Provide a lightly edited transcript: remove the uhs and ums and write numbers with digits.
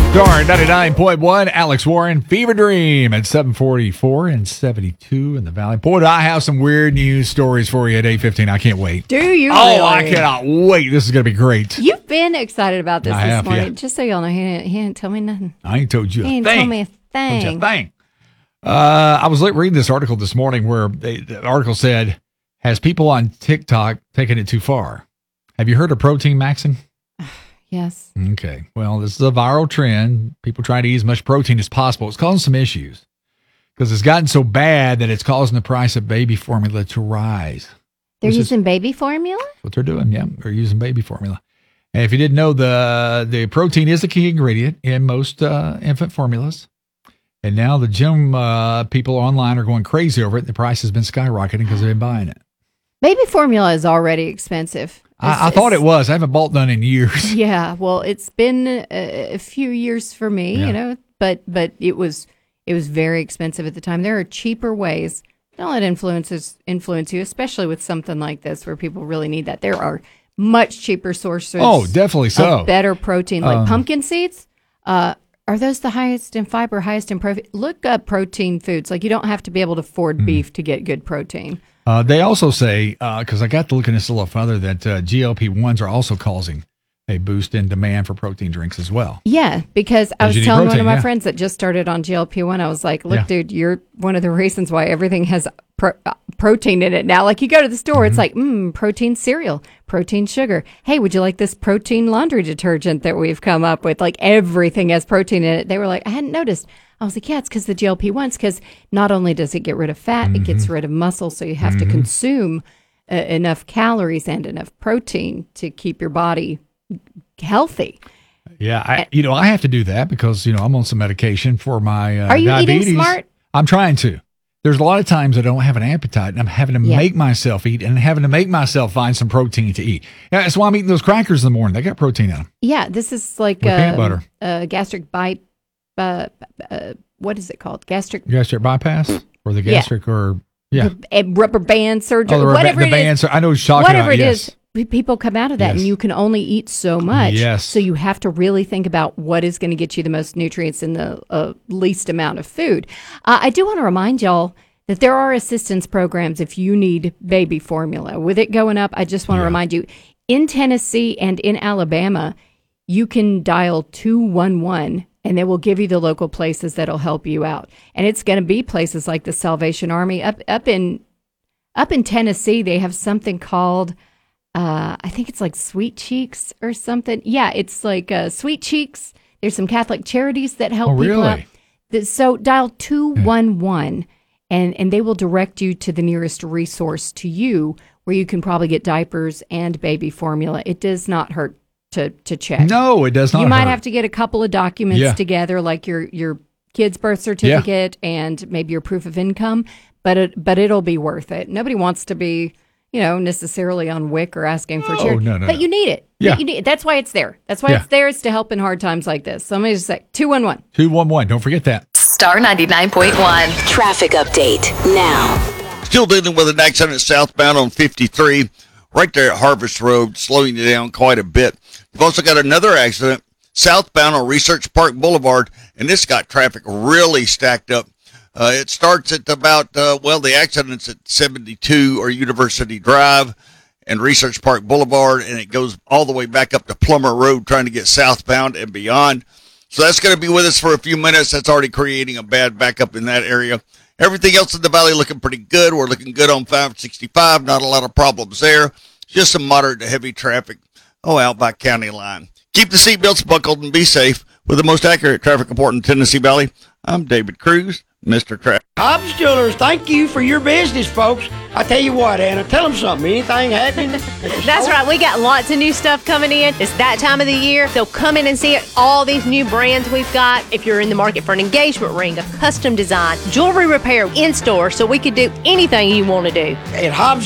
Star 99.1, Alex Warren, Fever Dream at 744 and 72 in the Valley. Boy, do I have some weird news stories for you at 8:15. I can't wait. Do you Oh, really? I cannot wait. This is going to be great. You've been excited about this I have, morning. yeah. Just so y'all know, he didn't tell me nothing. I ain't told you He a ain't thing. told me a thing. Told you a thing. I was reading this article this morning where the article said, has people on TikTok taken it too far? Have you heard of protein maxing? Yes. Okay. Well, this is a viral trend. People trying to eat as much protein as possible. It's causing some issues because it's gotten so bad that it's causing the price of baby formula to rise. They're Which is using baby formula? what they're doing. Yeah, they're using baby formula. And if you didn't know, the protein is a key ingredient in most infant formulas. And now the gym people online are going crazy over it. The price has been skyrocketing because they've been buying it. Baby formula is already expensive. I thought it was. I haven't bought none in years. Yeah. Well, it's been a few years for me, but it was very expensive at the time. There are cheaper ways. Don't let influence you, especially with something like this where people really need that. There are much cheaper sources. Oh, definitely so. Of better protein, like pumpkin seeds. Are those the highest in fiber, highest in protein? Look up protein foods. Like, you don't have to be able to afford beef to get good protein. They also say, because I got to look at this a little further, that GLP-1s are also causing a boost in demand for protein drinks as well. Yeah, because I was you need telling one protein, of my yeah. friends that just started on GLP-1, I was like, look, Yeah. dude, you're one of the reasons why everything has protein in it now. Like, you go to the store, it's like, protein cereal, protein sugar. Hey, would you like this protein laundry detergent that we've come up with? Like, everything has protein in it. They were like, I hadn't noticed. I was like, yeah, it's because the GLP-1s, because not only does it get rid of fat, it gets rid of muscle, so you have to consume enough calories and enough protein to keep your body healthy. Yeah, I have to do that because, I'm on some medication for my Are you diabetes. eating smart? I'm trying to. There's a lot of times I don't have an appetite, and I'm having to make myself eat and having to make myself find some protein to eat. Yeah, that's why I'm eating those crackers in the morning. They got protein in them. Yeah, this is like With peanut butter. Gastric bypass. What is it called? Gastric bypass or the gastric or rubber band surgery. Whatever the it band is. I know what you're talking Whatever about. it Yes. is, people come out of that, Yes. and you can only eat so much. Yes. So you have to really think about what is going to get you the most nutrients in the least amount of food. I do want to remind y'all that there are assistance programs if you need baby formula. With it going up, I just want to remind you, in Tennessee and in Alabama, you can dial 211 and they will give you the local places that'll help you out. And it's going to be places like the Salvation Army. Up in Tennessee, they have something called, I think it's like Sweet Cheeks or something. Yeah, it's like Sweet Cheeks. There's some Catholic charities that help people out. So dial 211 and they will direct you to the nearest resource to you where you can probably get diapers and baby formula. It does not hurt to check. No, it does not. You might hurt. have to get a couple of documents together, like your kid's birth certificate and maybe your proof of income, but it'll be worth it. Nobody wants to be, necessarily on WIC or asking for charity. No. But you need it. Yeah. You need it. That's why it's there. That's why it's there. It's to help in hard times like this. So I'm going to just say 211. 211. Don't forget that. Star 99.1 traffic update now. Still dealing with an accident southbound on 53, right there at Harvest Road, slowing you down quite a bit. You've also got another accident southbound on Research Park Boulevard, and this got traffic really stacked up. It starts at about, the accident's at 72 or University Drive and Research Park Boulevard, and it goes all the way back up to Plummer Road trying to get southbound and beyond. So that's going to be with us for a few minutes. That's already creating a bad backup in that area. Everything else in the valley looking pretty good. We're looking good on 565. Not a lot of problems there. Just some moderate to heavy traffic. Out by County Line. Keep the seatbelts buckled and be safe. With the most accurate traffic report in Tennessee Valley, I'm David Cruz, Mr. Traffic. Hobbs Jewelers, thank you for your business, folks. I tell you what, Anna, tell them something. Anything happening? That's right. We got lots of new stuff coming in. It's that time of the year. So come in and see it. All these new brands we've got. If you're in the market for an engagement ring, a custom design, jewelry repair in store, so we could do anything you want to do. At Hobbs